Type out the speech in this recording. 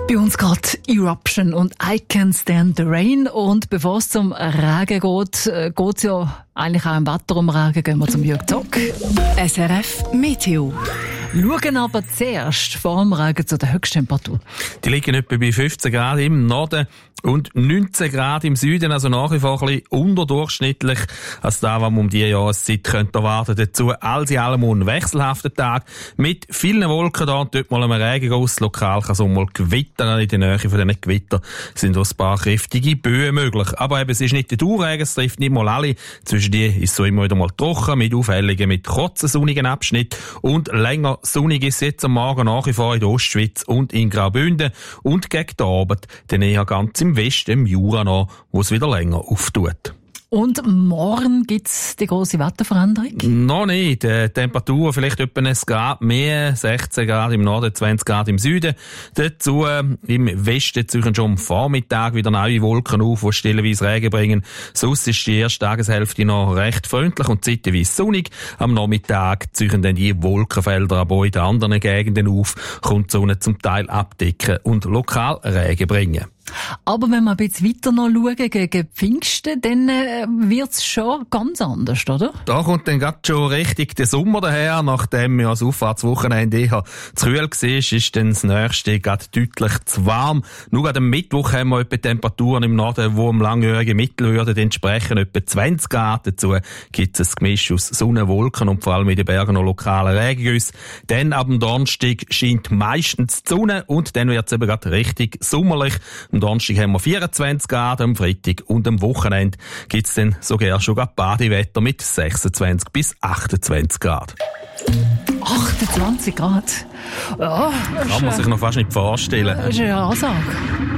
Bei uns geht Eruption und I Can't Stand the Rain. Und bevor es zum Regen geht es ja eigentlich auch im Wetter um Regen. Gehen wir zum Jürg Zock. SRF Meteo. Schauen aber zuerst vor dem Regen zu der Höchsttemperatur. Die liegen etwa bei 15 Grad im Norden und 19 Grad im Süden, also nach wie vor ein bisschen unterdurchschnittlich als das, was man um diese Jahreszeit könnte erwarten. Dazu alles in allem ein wechselhafter Tag mit vielen Wolken da und dort mal ein Regenguss. Lokal kann es auch mal gewittern. In der Nähe von diesen Gewitter sind auch ein paar kräftige Böen möglich. Aber eben, es ist nicht der Dauerregen, es trifft nicht mal alle. Zwischen die ist es so immer wieder mal trocken, mit auffälligen, mit kurzen sonnigen Abschnitten. Und länger sonnig ist es jetzt am Morgen nach wie vor in der Ostschweiz und in Graubünden. Und gegen den Abend dann eher ganz im Westen, im Jura noch, wo es wieder länger auftut. Und morgen gibt's die grosse Wetterveränderung? Noch nicht. Temperatur vielleicht etwa ein Grad mehr, 16 Grad im Norden, 20 Grad im Süden. Dazu im Westen ziehen schon am Vormittag wieder neue Wolken auf, die stellenweise Regen bringen. Sonst ist die erste Tageshälfte noch recht freundlich und zeitweise sonnig. Am Nachmittag ziehen dann die Wolkenfelder aber in den anderen Gegenden auf, kommt die Sonne zum Teil abdecken und lokal Regen bringen. Aber wenn wir ein bisschen weiter noch schauen, gegen Pfingsten, dann wird's schon ganz anders, oder? Da kommt dann gerade schon richtig der Sommer daher. Nachdem ja das Auffahrtswochenende eher zu kühl war, ist dann das nächste gerade deutlich zu warm. Nur gerade am Mittwoch haben wir etwa Temperaturen im Norden, die am langjährigen Mittel würden entsprechen, etwa 20 Grad. Dazu gibt es ein Gemisch aus Sonne, Wolken und vor allem in den Bergen noch lokale Regengüsse. Dann ab dem Donnerstag scheint meistens die Sonne und dann wird es eben gerade richtig sommerlich. Am Donnerstag haben wir 24 Grad, am Freitag und am Wochenende gibt es dann sogar schon Badewetter mit 26 bis 28 Grad. 28 Grad? Ja, kann man sich noch fast nicht vorstellen. Das ist eine Ansage.